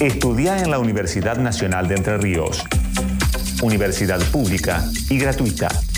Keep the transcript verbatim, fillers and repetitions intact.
Estudia en la Universidad Nacional de Entre Ríos. Universidad pública y gratuita.